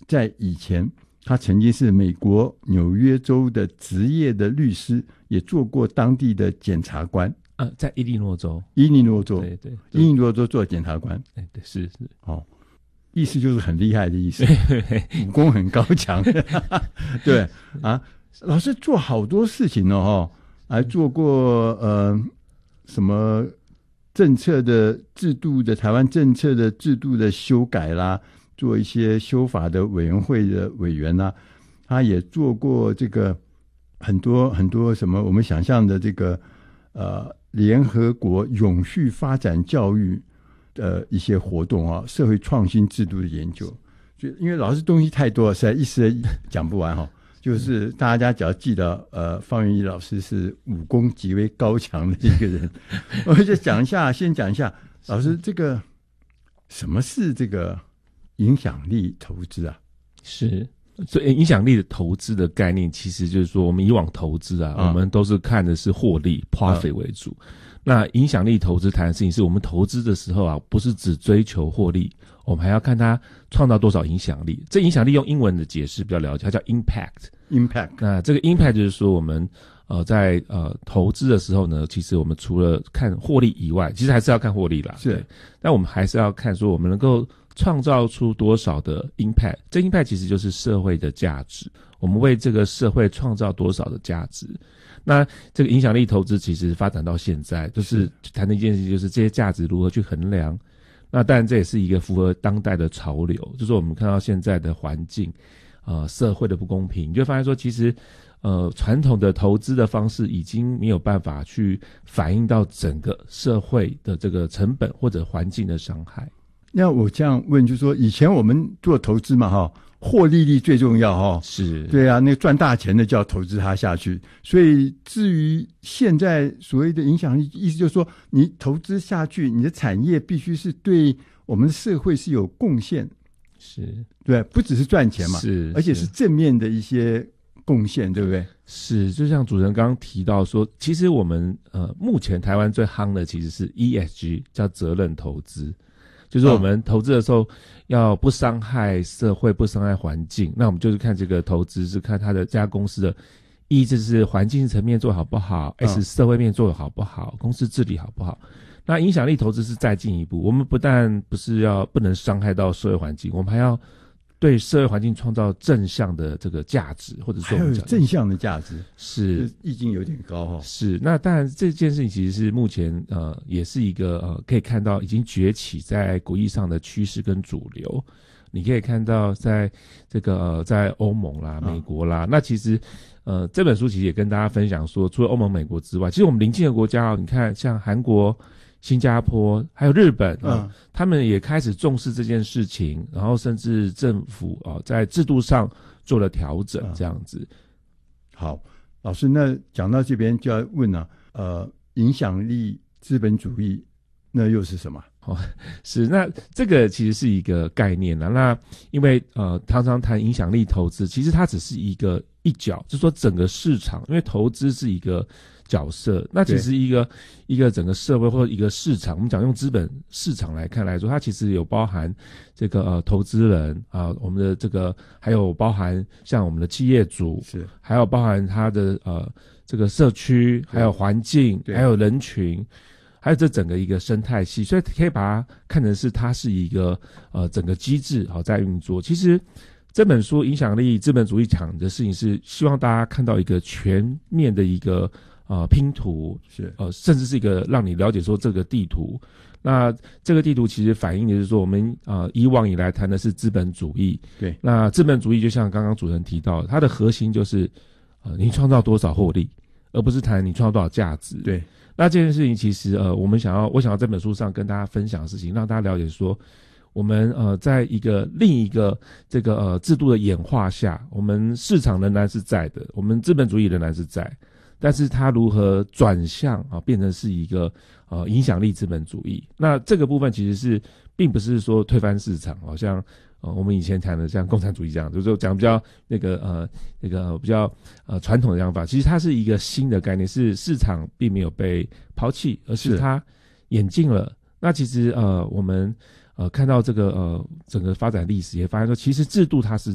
在以前他曾经是美国纽约州的职业的律师，也做过当地的检察官。 在伊利诺州， 伊利诺州， 对， 伊利诺州做检察官。 对，是， 意思就是很厉害的意思，武功很高强。对啊，老师做好多事情哦，还做过什么政策的制度的台湾政策的制度的修改啦，做一些修法的委员会的委员啦，他也做过这个很多很多什么我们想象的这个联合国永续发展教育的一些活动啊，社会创新制度的研究。就因为老师东西太多了，实在一时讲不完哈。就是大家只要记得方元一老师是武功极为高强的一个人。我就先讲一下老师这个什么是这个影响力投资啊？ 是。所以影响力的投资的概念，其实就是说，我们以往投资我们都是看的是获利 profit 为主。那影响力投资谈的事情是我们投资的时候不是只追求获利，我们还要看它创造多少影响力。这影响力用英文的解释比较了解，它叫 impact。那这个 impact 就是说我们在投资的时候呢，其实我们除了看获利以外，其实还是要看获利啦。 是， 但我们还是要看说我们能够创造出多少的 impact， 这 impact 其实就是社会的价值，我们为这个社会创造多少的价值。那这个影响力投资其实发展到现在，就是谈的一件事，就是这些价值如何去衡量。那当然这也是一个符合当代的潮流，就是我们看到现在的环境社会的不公平，你就会发现说其实传统的投资的方式已经没有办法去反映到整个社会的这个成本或者环境的伤害。 那我这样问，就是说以前我们做投资嘛获利率最重要是， 对啊，那赚大钱的就要投资它下去。所以至于现在所谓的影响力，意思就是说你投资下去，你的产业必须是对我们的社会是有贡献， 是， 对，不只是赚钱嘛， 是， 而且是正面的一些贡献，对不对？ 是，就像主持人刚刚提到说，其实我们目前台湾最夯的其实是 ESG， 叫责任投资。就是我们投资的时候要不伤害社会，不伤害环境，那我们就是看这个投资是看它的这家公司的E，就是环境层面做好不好，S 社会面做好不好，公司治理好不好。那影响力投资是再进一步，我们不但不能伤害到社会环境，我们还要对社会环境创造正向的这个价值，或者说还有正向的价值， 是意境有点高是，那当然这件事情其实是目前也是一个可以看到已经崛起在国际上的趋势跟主流。你可以看到在这个在欧盟啦、美国啦，那其实这本书其实也跟大家分享说，除了欧盟、美国之外，其实我们邻近的国家你看像韩国、新加坡还有日本他们也开始重视这件事情，然后甚至政府在制度上做了调整这样子。 好，老师，那讲到这边就要问影响力资本主义那又是什么？ 是，那这个其实是一个概念啦。那因为常常谈影响力投资，其实它只是一角，就是说整个市场，因为投资是一个角色，那其实一个整个社会或者一个市场，我们讲用资本市场来说，它其实有包含这个投资人我们的这个还有包含像我们的企业主， 是， 还有包含它的这个社区，还有环境，还有人群。还有这整个一个生态系，所以可以把它看成是它是一个整个机制在运作。其实这本书影响力资本主义讲的事情是希望大家看到一个全面的一个拼图， 是甚至是一个让你了解说这个地图。那这个地图其实反映的是说我们以往以来谈的是资本主义， 对，那资本主义就像刚刚主持人提到，它的核心就是你创造多少获利，而不是谈你创造多少价值。 对。 那这件事情其实我想要这本书上跟大家分享的事情，让大家了解说我们在另一个这个制度的演化下，我们市场仍然是在的，我们资本主义仍然是在，但是它如何转向变成是一个影响力资本主义。那这个部分其实是并不是说推翻市场，好像我们以前谈的像共产主义这样，就是讲比较那个比较传统的想法，其实它是一个新的概念，是市场并没有被抛弃，而是它演进了。那其实我们看到这个整个发展历史，也发现说，其实制度它是